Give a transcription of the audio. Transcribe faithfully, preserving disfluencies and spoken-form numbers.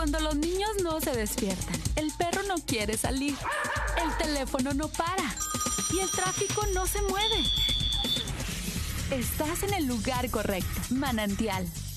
Cuando los niños no se despiertan, el perro no quiere salir, el teléfono no para y el tráfico no se mueve. Estás en el lugar correcto. Manantial,